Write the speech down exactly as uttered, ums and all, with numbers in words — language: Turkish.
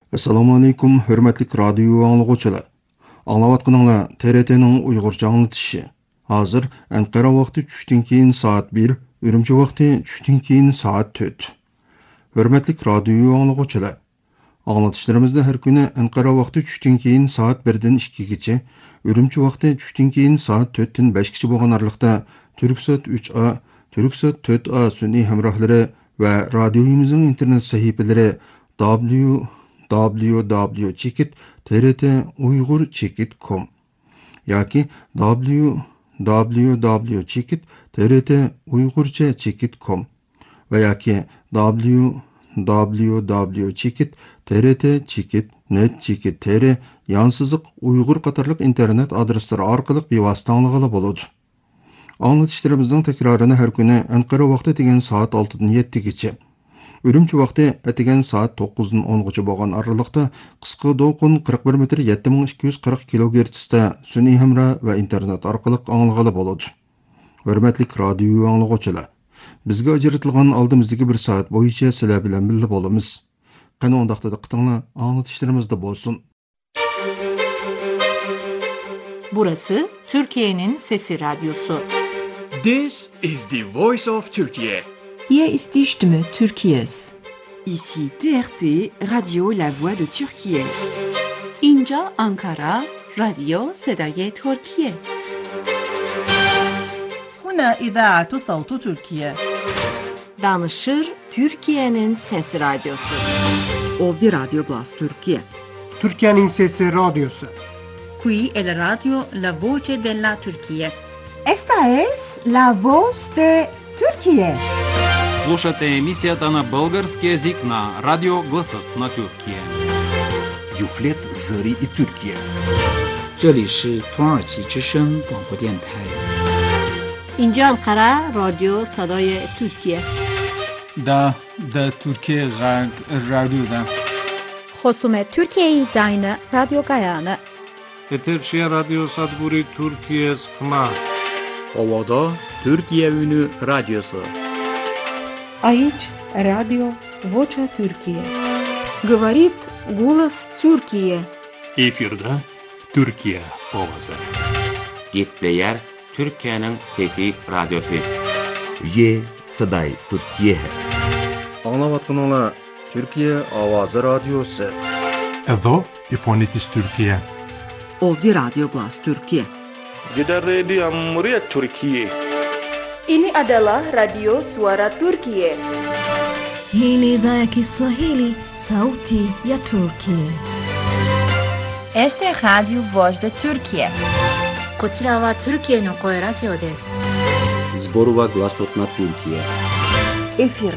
Assalamu alaikum, hürmetlik radyo anlıqçılar. Anlavatqınыңlar T R T'nin Uygurca anlatışı. Hazır Ankara vaqti tushdan keyin saat bir, Ürümçi vaqti tushdan keyin saat dört. Hürmetlik radyo anlıqçılar. Anlatışlarımızda her günü Ankara vaqti tushdan keyin saat birdan ikkigacha, Ürümçi vaqti tushdan keyin saat dörtdan beshgacha bo'lgan araliqda Turksat uch A, Turksat to'rt A sun'iy hamrohlari va radioyimizning internet sahifalari w w w chekit t r t uyg'ur chekit dot com yoki w w w chekit t r t uyg'urcha chekit dot com va yoki w w w chekit t r t chekit net chekit tr yansızıq uyg'ur qatorliq internet adreslari orqali bevosita anglag'ili bo'ladi. Anlatışlarımızın tekrarını her günü Ankara vaqti degan saat oltidan yettigacha, Ürümçi vaqti etigen saat to'qqizdan o'ngacha bo'lgan aralıqda qisqa do'lqin qirq bir metr yetti ming ikki yuz qirq kilogertzda sun'iy hamra va internet orqali anglag'ili bo'ladi. Hurmatli radio anglag'uvchilar, bizga ajratilgan oldimizdagi bir saat bo'yicha sizlar bilan birga bo'lamiz. Qani undaqda diqqatinglar anlatışlarımızda bo'lsin. Burası Türkiye'nin Sesi Radyosu. This is the voice of Turkey. Hier ist die Stimme Türkiye's. Ici T R T, Radio La Voix de Türkiye. İnca Ankara, Radio Sedaye Türkiye. هنا إذاعة صوت تركيا. Danışır Türkiye'nin Sesi Radyosu. Ovdje Radio Glas Türkiye. Türkiye'nin Sesi Radyosu. Qui è la radio La Voce della Turchia. Esta es la voz de Türkiye. Слушате емисията на български език на Радио Гласът на Türkiye. Юфлет Зари и Türkiye. 这里是土耳其之声广播电台。 اینجا انقره رادیو صدای ترکیه. دا دا ترکیه غرب رادیو دا. خصوم ترکیه زاین رادیو گایانه. Eterşehir Radyo Sadburi Türkiye Sıkma. Ovada Türkiye Ünü Radyosu. Aici Radio Vocea Türkiye. Говорит голос Türkiye. Efirde Türkiye ovası. Gitleyer Türkiye'nin Fethi Radyosu. Ye Saday Türkiye. Anlavatqınыңlar Türkiye Avazı Radyosu. Edo İfonitis Türkiye. Ovdje Radio Glas Türkiye. Jeddah Radio Muria Türkiye. Ini adalah Radio Suara Turkiye. Hii ni idhaa ya Kiswahili, sauti ya Turkiye. Este es Radio Voz de Turkiye. こちらはトルキエの声ラジオです。 Zborova Glasot na Türkiye. Efir